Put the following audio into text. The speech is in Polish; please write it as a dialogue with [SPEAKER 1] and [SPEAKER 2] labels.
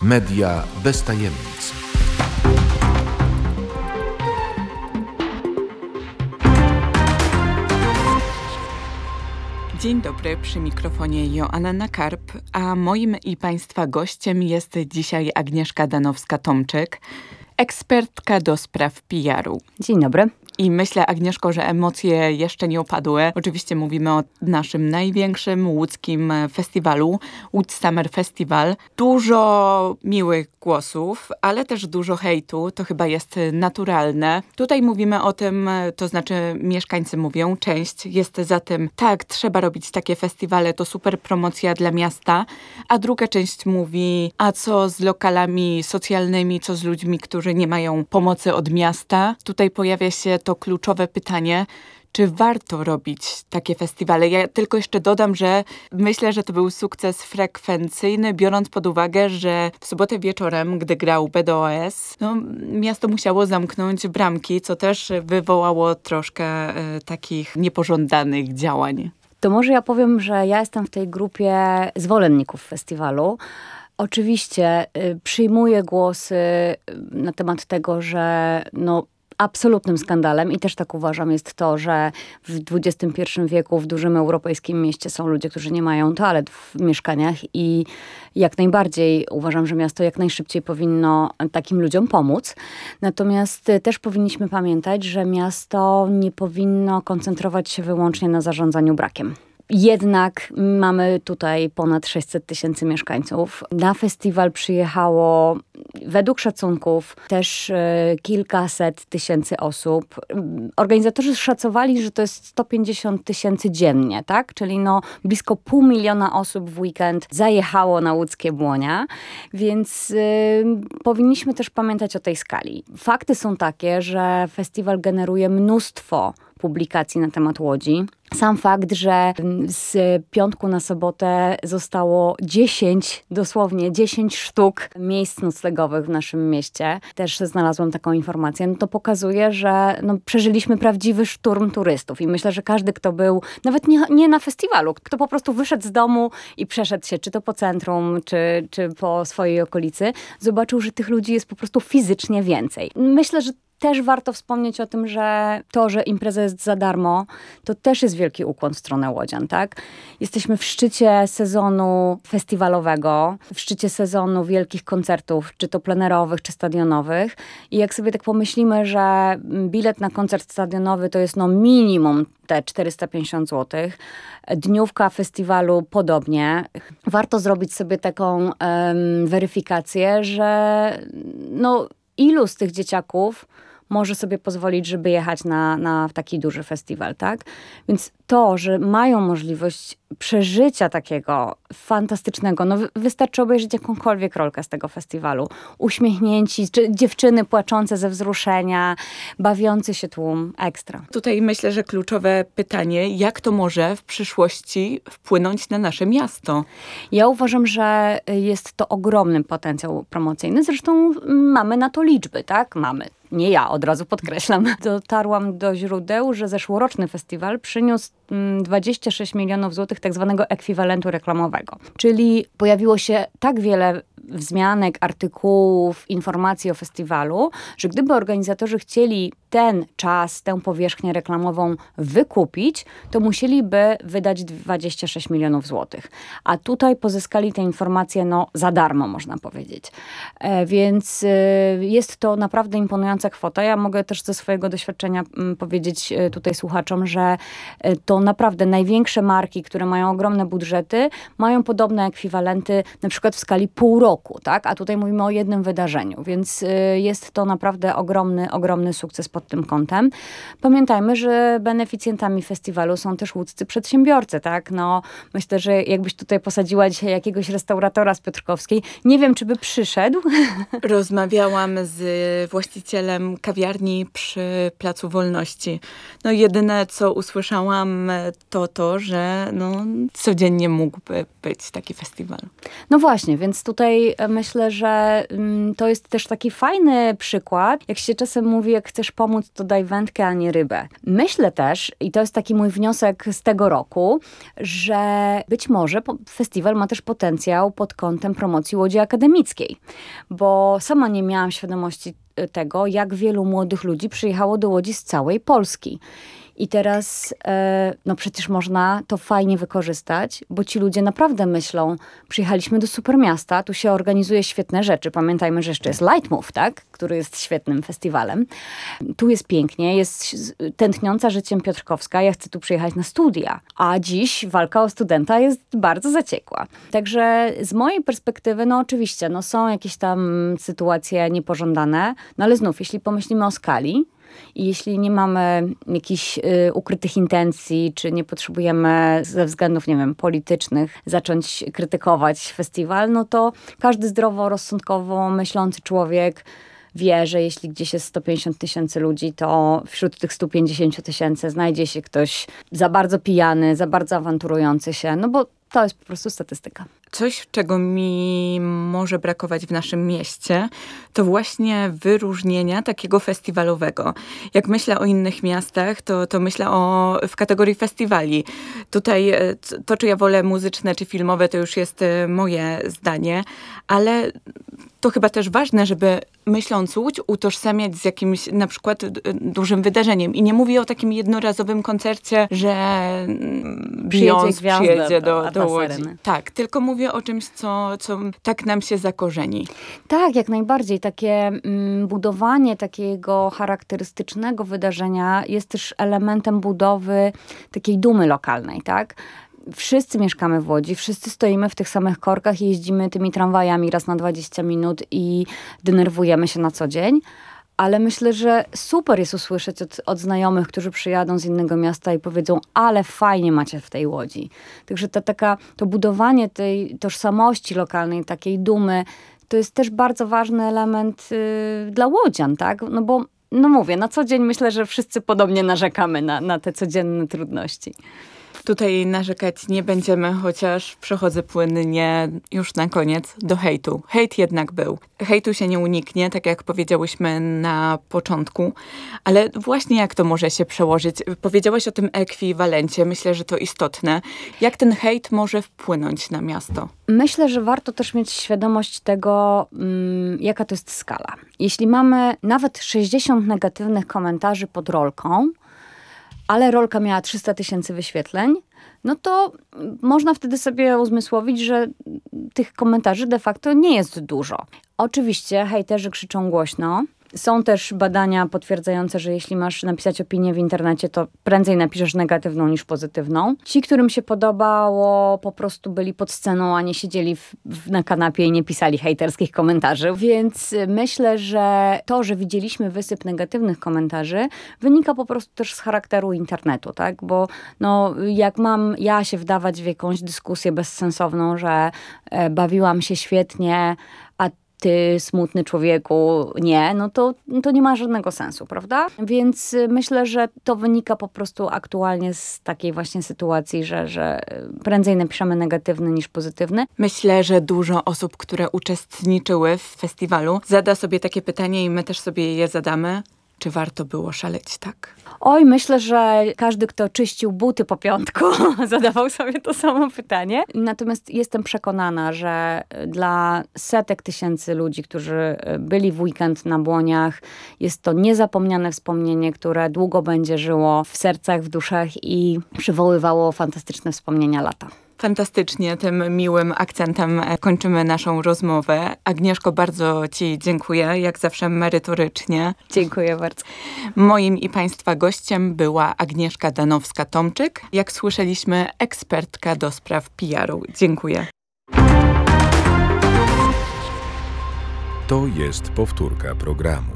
[SPEAKER 1] Media bez tajemnic.
[SPEAKER 2] Dzień dobry, przy mikrofonie Joanna Karp, a moim i Państwa gościem jest dzisiaj Agnieszka Danowska-Tomczyk, ekspertka do spraw PR-u.
[SPEAKER 3] Dzień dobry.
[SPEAKER 2] I myślę, Agnieszko, że emocje jeszcze nie opadły. Oczywiście mówimy o naszym największym łódzkim festiwalu, Łódź Summer Festival. Dużo miłych głosów, ale też dużo hejtu. To chyba jest naturalne. Tutaj mówimy o tym, to znaczy mieszkańcy mówią, część jest za tym, tak, trzeba robić takie festiwale, to super promocja dla miasta, a druga część mówi, a co z lokalami socjalnymi, co z ludźmi, którzy nie mają pomocy od miasta. Tutaj pojawia się to kluczowe pytanie, czy warto robić takie festiwale? Ja tylko jeszcze dodam, że myślę, że to był sukces frekwencyjny, biorąc pod uwagę, że w sobotę wieczorem, gdy grał BDOS, miasto musiało zamknąć bramki, co też wywołało troszkę takich niepożądanych działań.
[SPEAKER 3] To może ja powiem, że ja jestem w tej grupie zwolenników festiwalu. Oczywiście przyjmuję głosy na temat tego, że absolutnym skandalem i też tak uważam jest to, że w XXI wieku w dużym europejskim mieście są ludzie, którzy nie mają toalet w mieszkaniach i jak najbardziej uważam, że miasto jak najszybciej powinno takim ludziom pomóc. Natomiast też powinniśmy pamiętać, że miasto nie powinno koncentrować się wyłącznie na zarządzaniu brakiem. Jednak mamy tutaj ponad 600 000 mieszkańców. Na festiwal przyjechało według szacunków też kilkaset tysięcy osób. Organizatorzy szacowali, że to jest 150 000 dziennie, tak? Czyli blisko 500 000 osób w weekend zajechało na łódzkie Błonia, więc powinniśmy też pamiętać o tej skali. Fakty są takie, że festiwal generuje mnóstwo publikacji na temat Łodzi. Sam fakt, że z piątku na sobotę zostało 10 sztuk miejsc noclegowych w naszym mieście. Też znalazłam taką informację. To pokazuje, że przeżyliśmy prawdziwy szturm turystów. I myślę, że każdy, kto był, nawet nie na festiwalu, kto po prostu wyszedł z domu i przeszedł się, czy to po centrum, czy po swojej okolicy, zobaczył, że tych ludzi jest po prostu fizycznie więcej. Myślę, że też warto wspomnieć o tym, że to, że impreza jest za darmo, to też jest wielki ukłon w stronę łodzian, tak? Jesteśmy w szczycie sezonu festiwalowego, w szczycie sezonu wielkich koncertów, czy to plenerowych, czy stadionowych. I jak sobie tak pomyślimy, że bilet na koncert stadionowy to jest minimum te 450 zł, dniówka festiwalu podobnie. Warto zrobić sobie taką weryfikację, że ilu z tych dzieciaków może sobie pozwolić, żeby jechać na taki duży festiwal, tak? Więc to, że mają możliwość przeżycia takiego fantastycznego, wystarczy obejrzeć jakąkolwiek rolkę z tego festiwalu. Uśmiechnięci, czy dziewczyny płaczące ze wzruszenia, bawiący się tłum, ekstra.
[SPEAKER 2] Tutaj myślę, że kluczowe pytanie, jak to może w przyszłości wpłynąć na nasze miasto?
[SPEAKER 3] Ja uważam, że jest to ogromny potencjał promocyjny. Zresztą mamy na to liczby, tak? Mamy. Nie ja, od razu podkreślam. Dotarłam do źródeł, że zeszłoroczny festiwal przyniósł 26 milionów złotych tak zwanego ekwiwalentu reklamowego. Czyli pojawiło się tak wiele wzmianek, artykułów, informacji o festiwalu, że gdyby organizatorzy chcieli ten czas, tę powierzchnię reklamową wykupić, to musieliby wydać 26 milionów złotych. A tutaj pozyskali te informacje za darmo, można powiedzieć. Więc jest to naprawdę imponująca kwota. Ja mogę też ze swojego doświadczenia powiedzieć tutaj słuchaczom, że to naprawdę największe marki, które mają ogromne budżety, mają podobne ekwiwalenty na przykład w skali pół roku, tak? A tutaj mówimy o jednym wydarzeniu, więc jest to naprawdę ogromny sukces pod tym kątem. Pamiętajmy, że beneficjentami festiwalu są też łódzcy przedsiębiorcy, tak? Myślę, że jakbyś tutaj posadziła dzisiaj jakiegoś restauratora z Piotrkowskiej, nie wiem, czy by przyszedł.
[SPEAKER 2] Rozmawiałam z właścicielem kawiarni przy Placu Wolności. Jedyne, co usłyszałam, to, że codziennie mógłby być taki festiwal.
[SPEAKER 3] Właśnie, więc tutaj tutaj myślę, że to jest też taki fajny przykład. Jak się czasem mówi, jak chcesz pomóc, to daj wędkę, a nie rybę. Myślę też, i to jest taki mój wniosek z tego roku, że być może festiwal ma też potencjał pod kątem promocji Łodzi Akademickiej. Bo sama nie miałam świadomości tego, jak wielu młodych ludzi przyjechało do Łodzi z całej Polski. I teraz, no przecież można to fajnie wykorzystać, bo ci ludzie naprawdę myślą, przyjechaliśmy do super miasta, tu się organizuje świetne rzeczy. Pamiętajmy, że jeszcze jest Lightmove, tak? Który jest świetnym festiwalem. Tu jest pięknie, jest tętniąca życiem Piotrkowska. Ja chcę tu przyjechać na studia. A dziś walka o studenta jest bardzo zaciekła. Także z mojej perspektywy, no oczywiście, no są jakieś tam sytuacje niepożądane, no ale znów, jeśli pomyślimy o skali, i jeśli nie mamy jakichś ukrytych intencji, czy nie potrzebujemy ze względów, nie wiem, politycznych zacząć krytykować festiwal, no to każdy zdroworozsądkowo myślący człowiek wie, że jeśli gdzieś jest 150 000 ludzi, to wśród tych 150 000 znajdzie się ktoś za bardzo pijany, za bardzo awanturujący się, no bo to jest po prostu statystyka.
[SPEAKER 2] Coś, czego mi może brakować w naszym mieście, to właśnie wyróżnienia takiego festiwalowego. Jak myślę o innych miastach, to myślę w kategorii festiwali. Tutaj to, czy ja wolę muzyczne, czy filmowe, to już jest moje zdanie, ale to chyba też ważne, żeby myśląc Łódź utożsamiać z jakimś na przykład dużym wydarzeniem. I nie mówię o takim jednorazowym koncercie, że Beyoncé przyjedzie do Łodzi. Tak, tylko mówię o czymś, co tak nam się zakorzeni.
[SPEAKER 3] Tak, jak najbardziej. Takie budowanie takiego charakterystycznego wydarzenia jest też elementem budowy takiej dumy lokalnej, tak? Wszyscy mieszkamy w Łodzi, wszyscy stoimy w tych samych korkach i jeździmy tymi tramwajami raz na 20 minut i denerwujemy się na co dzień. Ale myślę, że super jest usłyszeć od znajomych, którzy przyjadą z innego miasta i powiedzą, ale fajnie macie w tej Łodzi. Także to budowanie tej tożsamości lokalnej, takiej dumy, to jest też bardzo ważny element dla łodzian, tak? No bo, no mówię, na co dzień myślę, że wszyscy podobnie narzekamy na te codzienne trudności.
[SPEAKER 2] Tutaj narzekać nie będziemy, chociaż przechodzę płynnie już na koniec do hejtu. Hejt jednak był. Hejtu się nie uniknie, tak jak powiedziałyśmy na początku, ale właśnie jak to może się przełożyć? Powiedziałaś o tym ekwiwalencie, myślę, że to istotne. Jak ten hejt może wpłynąć na miasto?
[SPEAKER 3] Myślę, że warto też mieć świadomość tego, jaka to jest skala. Jeśli mamy nawet 60 negatywnych komentarzy pod rolką, ale rolka miała 300 000 wyświetleń, no to można wtedy sobie uzmysłowić, że tych komentarzy de facto nie jest dużo. Oczywiście hejterzy krzyczą głośno. Są też badania potwierdzające, że jeśli masz napisać opinię w internecie, to prędzej napiszesz negatywną niż pozytywną. Ci, którym się podobało, po prostu byli pod sceną, a nie siedzieli na kanapie i nie pisali hejterskich komentarzy. Więc myślę, że to, że widzieliśmy wysyp negatywnych komentarzy, wynika po prostu też z charakteru internetu, tak? Bo no, jak mam ja się wdawać w jakąś dyskusję bezsensowną, że bawiłam się świetnie, a ty, smutny człowieku, nie, no to nie ma żadnego sensu, prawda? Więc myślę, że to wynika po prostu aktualnie z takiej właśnie sytuacji, że prędzej napiszemy negatywny niż pozytywny.
[SPEAKER 2] Myślę, że dużo osób, które uczestniczyły w festiwalu, zada sobie takie pytanie i my też sobie je zadamy. Czy warto było szaleć tak?
[SPEAKER 3] Oj, myślę, że każdy, kto czyścił buty po piątku, zadawał sobie to samo pytanie. Natomiast jestem przekonana, że dla setek tysięcy ludzi, którzy byli w weekend na Błoniach, jest to niezapomniane wspomnienie, które długo będzie żyło w sercach, w duszach i przywoływało fantastyczne wspomnienia lata.
[SPEAKER 2] Fantastycznie, tym miłym akcentem kończymy naszą rozmowę. Agnieszko, bardzo ci dziękuję, jak zawsze merytorycznie.
[SPEAKER 3] Dziękuję bardzo.
[SPEAKER 2] Moim i Państwa gościem była Agnieszka Danowska-Tomczyk. Jak słyszeliśmy, ekspertka do spraw PR-u. Dziękuję.
[SPEAKER 1] To jest powtórka programu.